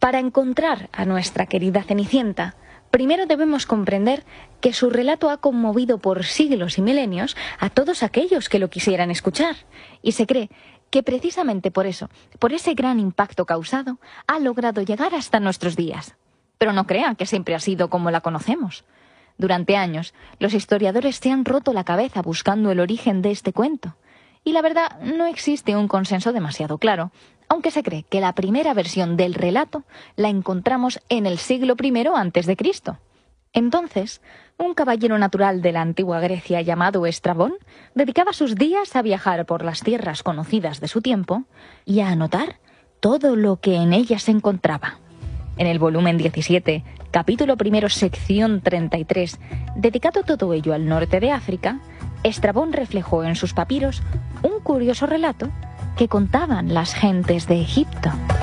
Para encontrar a nuestra querida Cenicienta, primero debemos comprender que su relato ha conmovido por siglos y milenios a todos aquellos que lo quisieran escuchar, y se cree que precisamente por eso, por ese gran impacto causado, ha logrado llegar hasta nuestros días. Pero no crean que siempre ha sido como la conocemos. Durante años, los historiadores se han roto la cabeza buscando el origen de este cuento, y la verdad no existe un consenso demasiado claro, aunque se cree que la primera versión del relato la encontramos en el siglo I a.C. Entonces, un caballero natural de la antigua Grecia llamado Estrabón dedicaba sus días a viajar por las tierras conocidas de su tiempo y a anotar todo lo que en ellas se encontraba. En el volumen 17, capítulo 1, sección 33, dedicado todo ello al norte de África, Estrabón reflejó en sus papiros un curioso relato que contaban las gentes de Egipto.